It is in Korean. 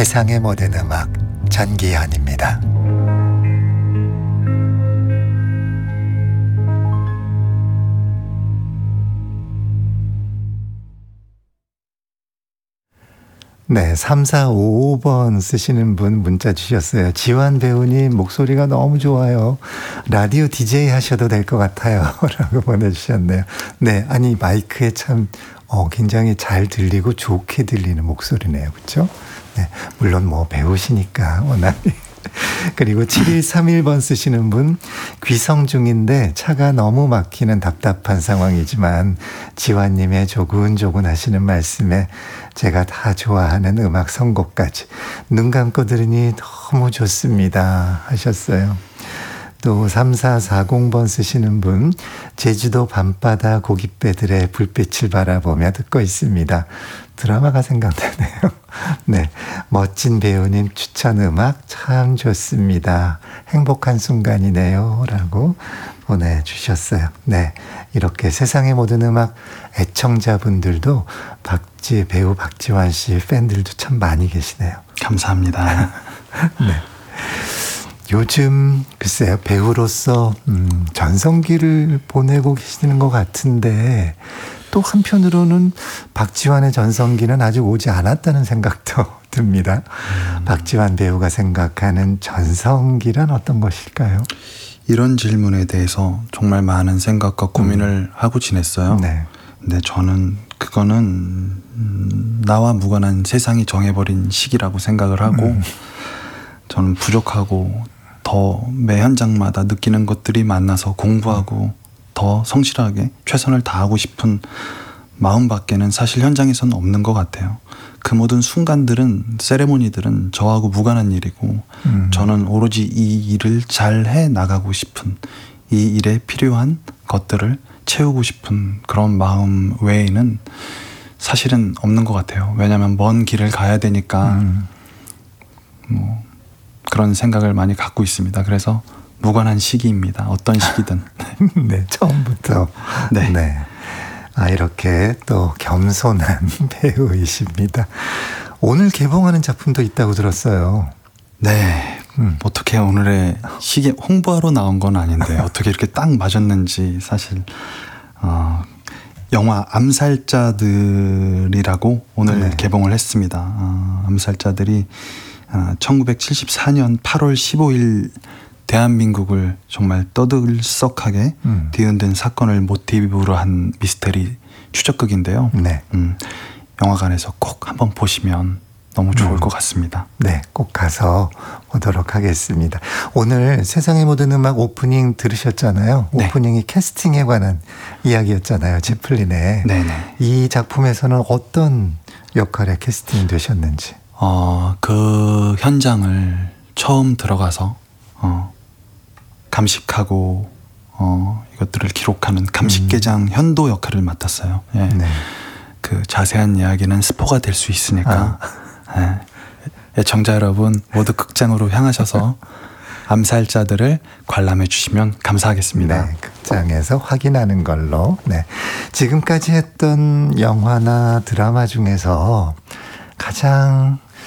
세상의 모든 음악 전기현입니다. 네, 3455번 쓰시는 분 문자 주셨어요. 지완 배우님 목소리가 너무 좋아요. 라디오 DJ 하셔도 될 것 같아요. 라고 보내주셨네요. 네, 아니 마이크에 참 굉장히 잘 들리고 좋게 들리는 목소리네요. 그렇죠? 네, 물론 뭐 배우시니까 워낙. 그리고 7131번 쓰시는 분, 귀성 중인데 차가 너무 막히는 답답한 상황이지만 지환님의 조근조근 하시는 말씀에 제가 다 좋아하는 음악 선곡까지 눈 감고 들으니 너무 좋습니다 하셨어요. 또 3440번 쓰시는 분, 제주도 밤바다 고깃배들의 불빛을 바라보며 듣고 있습니다. 드라마가 생각나네요. 네, 멋진 배우님 추천 음악 참 좋습니다. 행복한 순간이네요 라고 보내주셨어요. 네, 이렇게 세상의 모든 음악 애청자분들도 배우 박지환 씨 팬들도 참 많이 계시네요. 감사합니다. 네. 요즘 글쎄요, 배우로서 전성기를 보내고 계시는 것 같은데 또 한편으로는 박지환의 전성기는 아직 오지 않았다는 생각도 듭니다. 박지환 배우가 생각하는 전성기란 어떤 것일까요? 이런 질문에 대해서 정말 많은 생각과 고민을 하고 지냈어요. 네. 근데 저는 그거는 나와 무관한 세상이 정해버린 시기라고 생각을 하고 저는 부족하고 더 매 현장마다 느끼는 것들이 만나서 공부하고 더 성실하게 최선을 다하고 싶은 마음밖에는 사실 현장에서는 없는 것 같아요. 그 모든 순간들은, 세레모니들은 저하고 무관한 일이고 저는 오로지 이 일을 잘 해나가고 싶은, 이 일에 필요한 것들을 채우고 싶은 그런 마음 외에는 사실은 없는 것 같아요. 왜냐하면 먼 길을 가야 되니까 그런 생각을 많이 갖고 있습니다. 그래서 무관한 시기입니다. 어떤 시기든. 네, 처음부터. 네. 네. 이렇게 또 겸손한 배우이십니다. 오늘 개봉하는 작품도 있다고 들었어요. 네. 어떻게 오늘의 시계 홍보하러 나온 건 아닌데 어떻게 이렇게 딱 맞았는지 사실 영화 암살자들이라고 오늘 네. 개봉을 했습니다. 암살자들이 1974년 8월 15일 대한민국을 정말 떠들썩하게 뒤흔든 사건을 모티브로 한 미스테리 추적극인데요. 네. 영화관에서 꼭 한번 보시면 너무 좋을 것 같습니다. 네, 꼭 가서 보도록 하겠습니다. 오늘 세상의 모든 음악 오프닝 들으셨잖아요. 네. 오프닝이 캐스팅에 관한 이야기였잖아요. 채플린의. 네네. 이 작품에서는 어떤 역할에 캐스팅 되셨는지. 그 현장을 처음 들어가서 감식하고 이것들을 기록하는 감식계장 현도 역할을 맡았어요. 예. 네. 그 자세한 이야기는 스포가 될 수 있으니까 예. 애청자 여러분 모두 극장으로 향하셔서 암살자들을 관람해 주시면 감사하겠습니다. 네, 극장에서 확인하는 걸로. 네. 지금까지 했던 영화나 드라마 중에서 가장